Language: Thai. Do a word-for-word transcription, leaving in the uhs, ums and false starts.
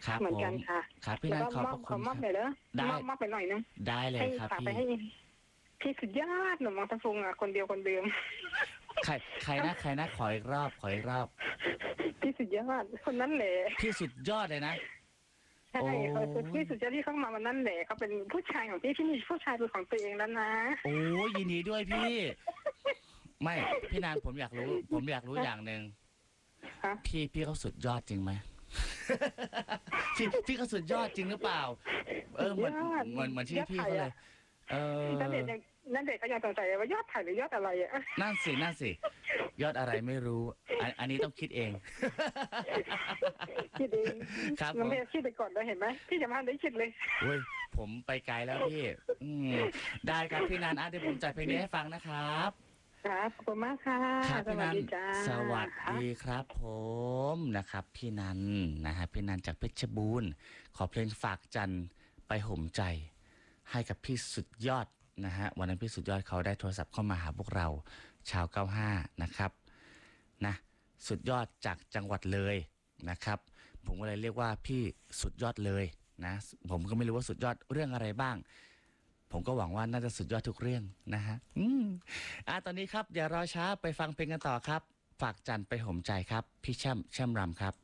ครับเหมือผมนกันค่ะครับพี่แล้วก็นันขอบมอบขอพระคุณครับมอบหน่อยเด้อได้มอบมอบไปหน่อยนึงได้เลยให้ครับฝากไปพี่ให้พี่สุดยอดหนุ่มมังสะพุงอ่ะคนเดียวคนเดิมใครใครนะใครนะขออีกรอบขออีกรอบพี่สุดยอดคนนั้นแหละพี่สุดยอดเลยนะใช่โอ้เขาคือพี่สุดยอดที่เข้ามาวันนั้นแหละเขาเป็นผู้ชายของพี่ที่มีผู้ชายเป็นของตัวเองแล้วนะโอ้ยินดีด้วยพี่ ไม่พี่นานผมอยากรู้ ผมอยากรู้อย่างหนึ่งฮะพี่พี่เขาสุดยอดจริงไหม พี่พี่เขาสุดยอดจริงหรือเปล่า เออเหมือนเหมือนเหมือนที่พี่เขาเลย เออนั่นเด็กยังนั่นเด็กก็ยังสงสัยว่ายอดถ่ายหรือยอดอะไรอ่ะนั่นสินั่นสิยอดอะไรไม่รู้อันอันนี้ต้องคิดเองคิดเองครับผมน้องเพชรคิดไปก่อนเลยเห็นไหมพี่จะมาได้คิดเลยเว้ยผมไปไกลแล้วพี่ อืมได้ครับพี่นันอ่ะเดี๋ยวผมจัดเพลงนี้ให้ฟังนะครับครับขอบคุณมากค่ะครับสพี่วันัสนดีจ้าสวัสดีครับผมนะครับพี่นันนะฮะพี่นันจากเพชรบูรณ์ขอเพลงฝากจันทร์ไปห่มใจ ให้กับพี่สุดยอดนะฮะวันนั้นพี่สุดยอดเขาได้โทรศัพท์เข้ามาหาพวกเราชาวเก้าห้านะครับนะสุดยอดจากจังหวัดเลยนะครับผมก็เลยเรียกว่าพี่สุดยอดเลยนะผมก็ไม่รู้ว่าสุดยอดเรื่องอะไรบ้างผมก็หวังว่าน่าจะสุดยอดทุกเรื่องนะฮะอืมอ่ะตอนนี้ครับอย่ารอช้าไปฟังเพลงกันต่อครับฝากจันทร์ไปห่มใจครับพี่แช่มแช่มรำครับ